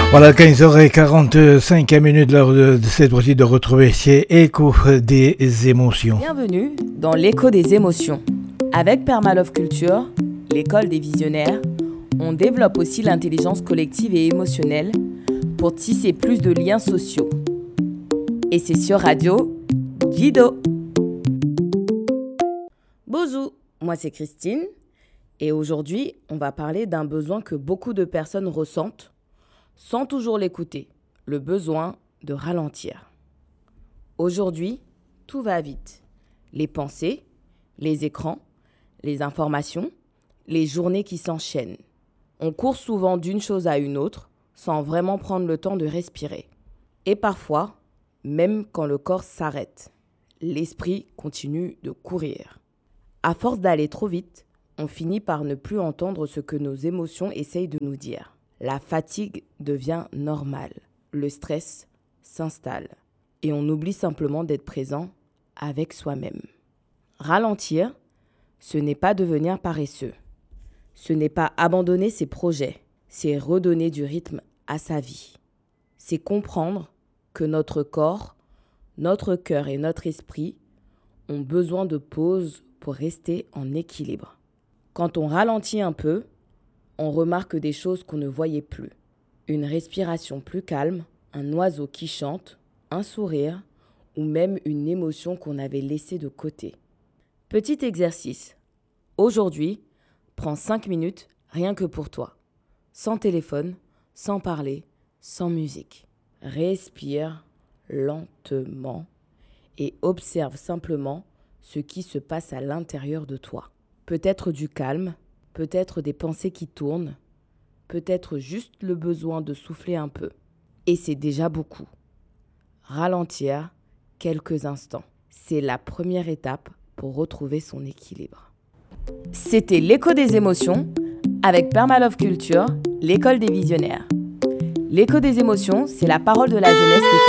Voilà, 15h45 l'heure de cette fois-ci de retrouver chez Écho des émotions. Bienvenue dans l'Écho des émotions. Avec Permalove Culture, l'école des visionnaires, on développe aussi l'intelligence collective et émotionnelle pour tisser plus de liens sociaux. Et c'est sur Radio Jido. Bonjour, moi c'est Christine et aujourd'hui on va parler d'un besoin que beaucoup de personnes ressentent sans toujours l'écouter, le besoin de ralentir. Aujourd'hui, tout va vite. Les pensées, les écrans, les informations, les journées qui s'enchaînent. On court souvent d'une chose à une autre sans vraiment prendre le temps de respirer. Et parfois, même quand le corps s'arrête, l'esprit continue de courir. À force d'aller trop vite, on finit par ne plus entendre ce que nos émotions essayent de nous dire. La fatigue devient normale, le stress s'installe et on oublie simplement d'être présent avec soi-même. Ralentir, ce n'est pas devenir paresseux. Ce n'est pas abandonner ses projets, c'est redonner du rythme à sa vie. C'est comprendre que notre corps, notre cœur et notre esprit ont besoin de pause pour rester en équilibre. Quand on ralentit un peu, on remarque des choses qu'on ne voyait plus. Une respiration plus calme, un oiseau qui chante, un sourire ou même une émotion qu'on avait laissée de côté. Petit exercice. Aujourd'hui, prends 5 minutes rien que pour toi. Sans téléphone, sans parler, sans musique. Respire lentement et observe simplement ce qui se passe à l'intérieur de toi. Peut-être du calme, peut-être des pensées qui tournent, peut-être juste le besoin de souffler un peu. Et c'est déjà beaucoup. Ralentir quelques instants. C'est la première étape pour retrouver son équilibre. C'était l'Écho des émotions avec Permalove Culture, l'école des visionnaires. L'Écho des émotions, c'est la parole de la jeunesse qui